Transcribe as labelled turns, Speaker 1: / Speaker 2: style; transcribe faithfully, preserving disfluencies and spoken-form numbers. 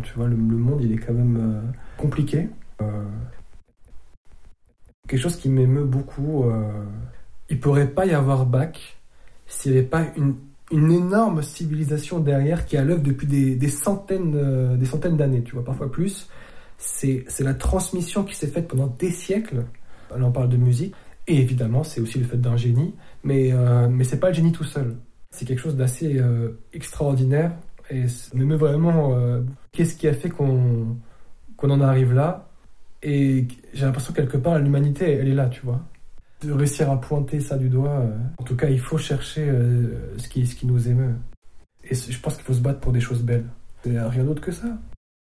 Speaker 1: tu vois, le, le monde, il est quand même euh, compliqué. Euh, quelque chose qui m'émeut beaucoup, euh, il pourrait pas y avoir Bach s'il n'y avait pas une, une énorme civilisation derrière qui est à l'œuvre depuis des, des centaines, euh, des centaines d'années, tu vois, parfois plus. C'est, c'est la transmission qui s'est faite pendant des siècles. Là, on parle de musique. Et évidemment, c'est aussi le fait d'un génie. Mais, euh, mais c'est pas le génie tout seul. C'est quelque chose d'assez euh, extraordinaire. Et ça m'émeut vraiment. Euh, qu'est-ce qui a fait qu'on, qu'on en arrive là? Et j'ai l'impression que quelque part, l'humanité, elle est là, tu vois. De réussir à pointer ça du doigt. Euh, en tout cas, il faut chercher euh, ce qui, ce qui nous émeut. Et je pense qu'il faut se battre pour des choses belles. C'est rien d'autre que ça.